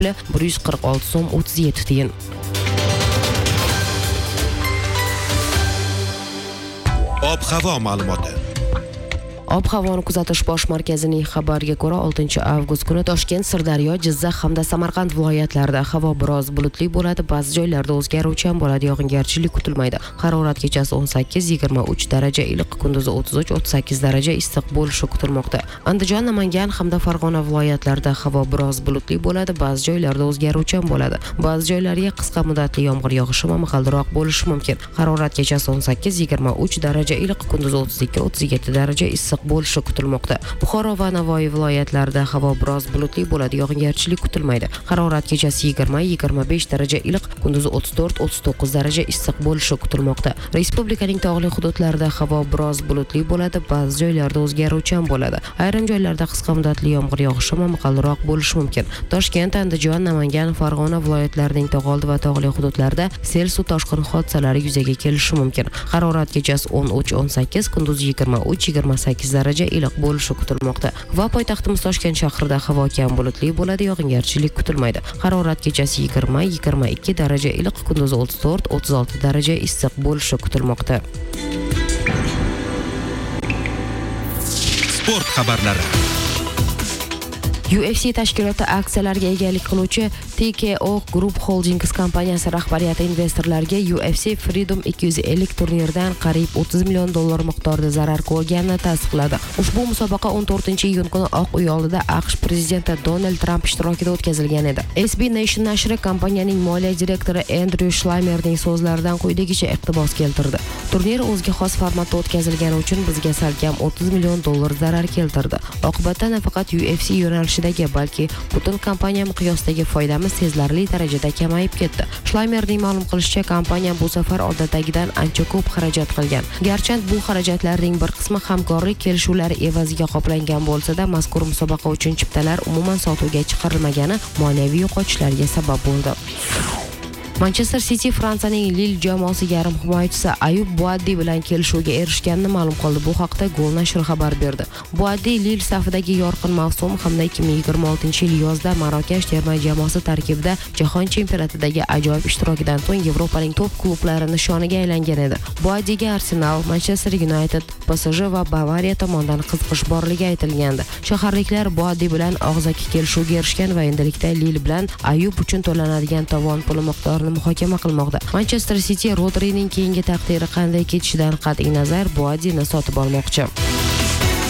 146 so'm 37 tiyin. Ob-havo ma'lumoti. Ob-havoni kuzatish bosh markazining xabariga ko'ra 6 avgust kuni Toshkent, Sirdaryo, Jizzax hamda Samarqand viloyatlarida havo biroz bulutli bo'ladi, ba'zi joylarda o'zgaruvchan bo'ladi, yog'ingarchilik kutilmaydi. Harorat kechasi 18-23 daraja iliq, kunduzi 33-38 daraja issiq bo'lishi kutilmoqda. Andijon, Namangan hamda Farg'ona viloyatlarida havo biroz bulutli bo'ladi, ba'zi joylarda o'zgaruvchan bo'ladi. Ba'zi joylarga qisqa muddatli yomg'ir yog'ishi va mahaldroq bo'lishi mumkin. Harorat kechasi 18-23 daraja iliq, kunduzi 32-37 daraja issiq bo'lishi kutilmoqda. Buxoro va Navoiy viloyatlarida havo biroz bulutli bo'ladi, yog'ingarchilik kutilmaydi. Harorat kechasi 20-25 daraja iliq, kunduzi 34-39 daraja issiq bo'lishi kutilmoqda. Respublikaning tog'li hududlarida havo biroz bulutli bo'ladi, ba'zi joylarda o'zgaruvchan bo'ladi. Ayrim joylarda qisqa muddatli yomg'ir yog'ishi va mahaldroq bo'lishi mumkin. Toshkent, Andijon, Namangan, Farg'ona viloyatlarining tog'oldi va tog'li hududlarida sel suv toshqin hodisalari yuzaga kelishi mumkin. Harorat kechasi 13-18, kunduzi 23-28 daraja iliq bo'lishi kutilmoqda. Va poytaxtimiz Toshkent shahrida havo kam bulutli bo'ladi, yog'ingarchilik kutilmaydi. Harorat kechasi 20-22 daraja iliq, kunduzi 34-36 daraja issiq bo'lishi kutilmoqda. Sport xabarlari. UFC tashkiloti aksiyalarga egalik qiluvchi TKO Group Holdings kompaniyasi rahbariyati investorlarga UFC Freedom 250 turniridan qariyb 30 million dollar miqdorida zarar ko'rganini tasdiqladi. Ushbu musobaqa 14-iyun kuni Oq uy oldida AQSh prezidenti Donald Tramp ishtirokida o'tkazilgan edi. SB Nation nashri kompaniyaning moliya direktori Andrew Schleimerning so'zlaridan quyidagicha iqtibos keltirdi. Turnir o'ziga xos formatda o'tkazilgani uchun bizga salkam 30 million dollar zarar keltirdi. Oqibatda nafaqat UFC yo'nalishidagi, balki butun kompaniya miqyosidagi foydamiz sezilarli darajada kamayib ketdi. Schleimerning ma'lum qilishicha, kompaniya bu safar odatdagidan ancha ko'p xarajat qilgan. Garchi bu xarajatlarning bir qismi hamkorlik kelishuvlari evaziga qoplangan bo'lsa-da, mazkur musobaqa uchun chiptalar umuman sotuvga chiqarilmagani moliyaviy yo'qotishlarga sabab bo'ldi. Manchester City Fransiyaning Lille jamoasi yarim himoyachisi Ayub Buaddi bilan kelishuvga erishganini ma'lum qildi. Bu haqda Gol nashri xabar berdi. Buaddi Lille safidagi yorqin mavsum hamda 2026-yil yozda Marokash terma jamoasi tarkibida Jahon chempionatidagi ajoyib ishtirokidan so'ng Yevropaning top klublari nishoniga aylangan edi. Buaddiga Arsenal, Manchester United, PSG va Bavariya tomonidan qiziqish borligi aytilgandi. Shaharliklar Buaddi bilan og'zaki kelishuvga erishgan va endilikda Lille bilan Ayub uchun to'lanadigan tovon puli miqdorini muhokama qilmoqda. Manchester City Rodrining keyingi taqdiri qanday ketishidan qat'iy nazar Buaddini sotib olmoqchi.